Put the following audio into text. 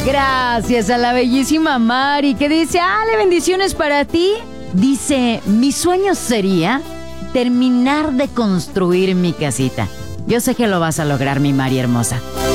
Gracias a la bellísima Mari, que dice, Ale, bendiciones para ti. Dice, mi sueño sería terminar de construir mi casita. Yo sé que lo vas a lograr, mi Mari hermosa.